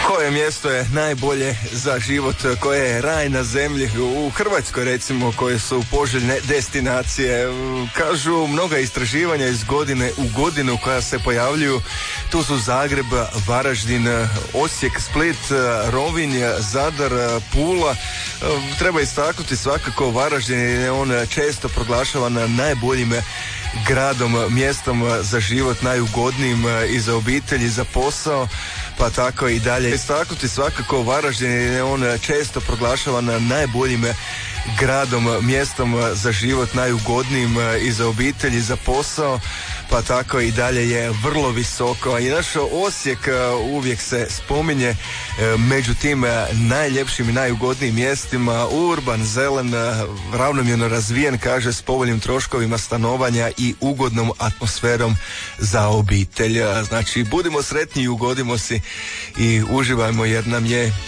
Koje mjesto je najbolje za život, koje je raj na zemlji u Hrvatskoj, recimo, koje su poželjne destinacije? Kažu mnoga istraživanja iz godine u godinu koja se pojavljuju. Tu su Zagreb, Varaždin, Osijek, Split, Rovinj, Zadar, Pula. Treba istaknuti svakako Varaždin, je on često proglašavan najboljim gradom, mjestom za život, najugodnijim i za obitelj i za posao, pa tako i dalje. Istaknuti svakako Varaždin, je on često proglašavan najboljim gradom, mjestom za život, najugodnijim i za obitelj i za posao, pa tako i dalje je vrlo visoko. I naš Osijek uvijek se spominje među tim najljepšim i najugodnijim mjestima, urban, zelen, ravnomjerno razvijen, kaže, s povoljnim troškovima stanovanja i ugodnom atmosferom za obitelj. Znači, budimo sretni i ugodimo si i uživajmo, jer nam je